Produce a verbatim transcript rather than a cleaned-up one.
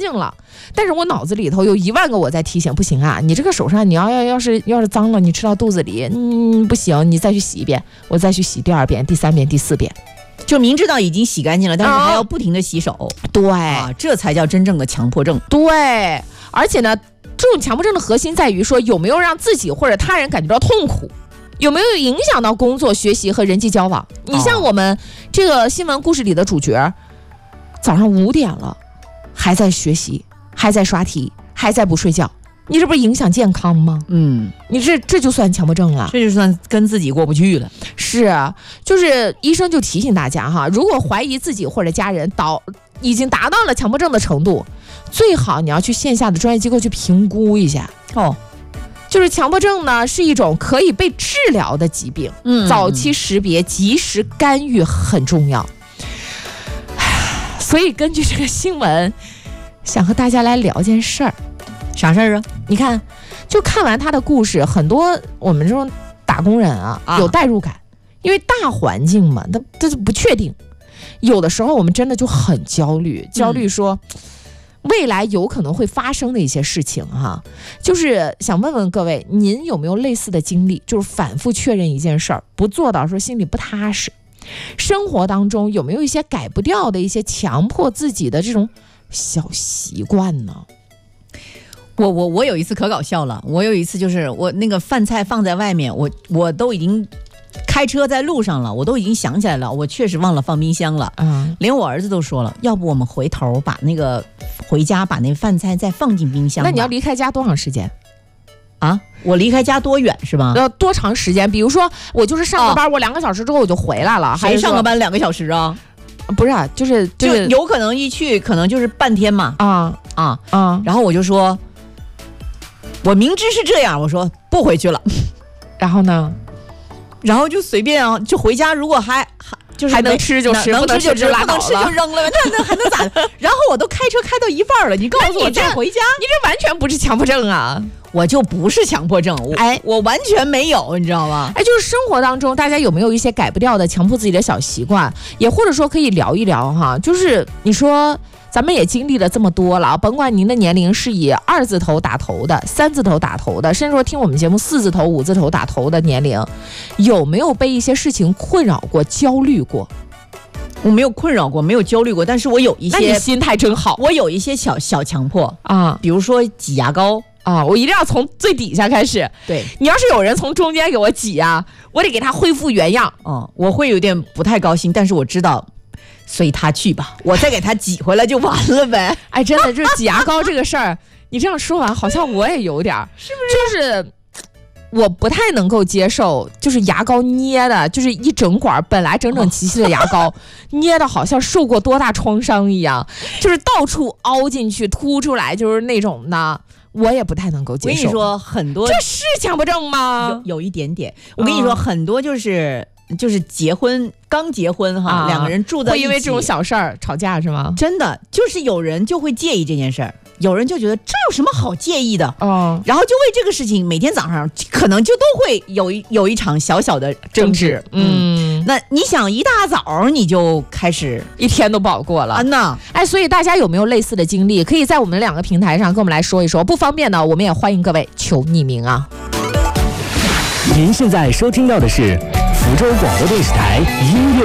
净了，但是我脑子里头有一万个我在提醒，不行啊，你这个手上你要要要是要是脏了，你吃到肚子里，嗯，不行，你再去洗一遍，我再去洗第二遍、第三遍、第四遍。 就明知道已经洗干净了，但是还要不停的洗手。哦、 对、 啊，这才叫真正的强迫症。 对，而且呢，这种强迫症的核心在于说有没有让自己或者他人感觉到痛苦，有没有影响到工作、学习和人际交往。你像我们这个新闻故事里的主角，早上五点了，还在学习，还在刷题，还在不睡觉。你这不是影响健康吗？ 嗯， 你这这就算强迫症了， 这就算跟自己过不去了。 是啊，就是医生就提醒大家哈，如果怀疑自己或者家人导已经达到了强迫症的程度，最好你要去线下的专业机构去评估一下。 哦， 就是强迫症呢是一种可以被治疗的疾病， 嗯， 早期识别、及时干预很重要。所以根据这个新闻，想和大家来聊件事儿。 啥事儿啊？ 你看，就看完他的故事，很多我们这种打工人啊，啊有代入感，因为大环境嘛，它它不确定，有的时候我们真的就很焦虑，焦虑说、嗯、未来有可能会发生的一些事情哈。就是想问问各位，您有没有类似的经历？就是反复确认一件事儿，不做到说心里不踏实。生活当中有没有一些改不掉的一些强迫自己的这种小习惯呢？ 我我我有一次可搞笑了，我有一次就是我那个饭菜放在外面，我我都已经开车在路上了，我都已经想起来了，我确实忘了放冰箱了。嗯，连我儿子都说了，要不我们回头把那个回家把那饭菜再放进冰箱。 那你要离开家多长时间？ 啊，我离开家多远是吧？ 要多长时间？比如说我就是上个班，哦、我两个小时之后我就回来了。 谁上个班两个小时啊？ 不是、啊，就是就是、 就有可能一去可能就是半天嘛。 啊啊啊！ 然后我就说。我明知是这样，我说不回去了， 然后呢， 然后就随便啊，就回家。如果还还就是还能吃就吃， 能吃就吃， 拉倒了， 能吃就扔了，那那还能咋的？然后我都开车开到一半了，你告诉我再回家， 你这完全不是强迫症啊！ 我就不是强迫症，哎，我完全没有，你知道吗？ 哎，就是生活当中大家有没有一些改不掉的强迫自己的小习惯，也或者说可以聊一聊哈，就是你说。咱们也经历了这么多了，甭管您的年龄是以二字头打头的、三字头打头的，甚至说听我们节目四字头、五字头打头的年龄，有没有被一些事情困扰过、焦虑过？ 我没有困扰过，没有焦虑过，但是我有一些， 那你心态真好。 我有一些小小强迫啊， 比如说挤牙膏啊，我一定要从最底下开始。 对， 你要是有人从中间给我挤啊，我得给他恢复原样。 哦，我会有点不太高兴，但是我知道。随他去吧，我再给他挤回来就完了呗。 哎，真的，就是挤牙膏这个事儿，你这样说完，好像我也有点，是不是？就是我不太能够接受，就是牙膏捏的，就是一整管本来整整齐齐的牙膏，哦、捏的好像受过多大创伤一样，就是到处凹进去、凸出来，就是那种的。我也不太能够接受。 我跟你说，很多这是强迫症吗？ 有有一点点。我跟你说，嗯、很多就是。就是结婚刚结婚哈、啊，两个人住在一起， 会因为这种小事儿吵架是吗？ 真的，就是有人就会介意这件事儿，有人就觉得这有什么好介意的哦，然后就为这个事情每天早上可能就都会有一有一场小小的争执。嗯，那你想一大早你就开始一天都不好过了啊？那哎，所以大家有没有类似的经历？可以在我们两个平台上跟我们来说一说，不方便呢，我们也欢迎各位求匿名啊。 您现在收听到的是福州广播电视台音乐